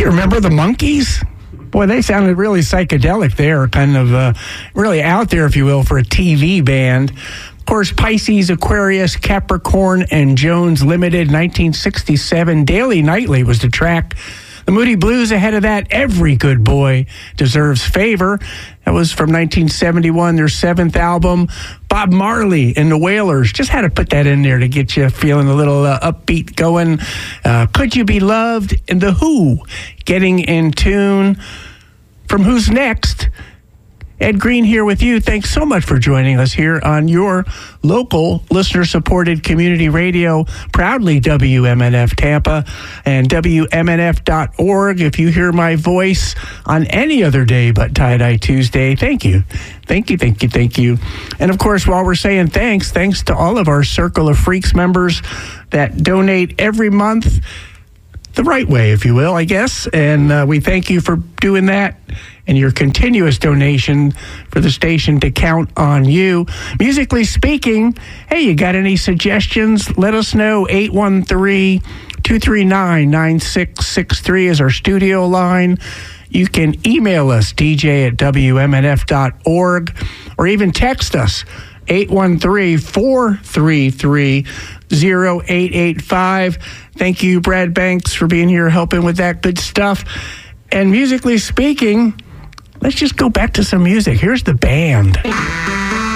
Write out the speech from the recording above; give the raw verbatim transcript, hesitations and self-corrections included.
you remember the Monkees? Boy, they sounded really psychedelic there, kind of uh, really out there, if you will, for a T V band. Of course, Pisces, Aquarius, Capricorn, and Jones Limited, nineteen sixty-seven. Daily Nightly was the track. The Moody Blues ahead of that. Every Good Boy Deserves Favor. That was from nineteen seventy-one, their seventh album. Bob Marley and the Wailers. Just had to put that in there to get you feeling a little uh, upbeat going. Uh, Could You Be Loved? And The Who, Getting in Tune. From Who's Next? Ed Green here with you. Thanks so much for joining us here on your local listener-supported community radio, proudly W M N F Tampa and W M N F dot org. If you hear my voice on any other day but Tie-Dye Tuesday, thank you. Thank you, thank you, thank you. And, of course, while we're saying thanks, thanks to all of our Circle of Freaks members that donate every month the right way, if you will, I guess. And uh, we thank you for doing that and your continuous donation for the station to count on you. Musically speaking, hey, you got any suggestions? Let us know. eight one three, two three nine, nine six six three is our studio line. You can email us, D J at W M N F dot org, or even text us, eight one three, four three three, zero eight eight five. Thank you, Brad Banks, for being here helping with that good stuff. And musically speaking, let's just go back to some music. Here's the band.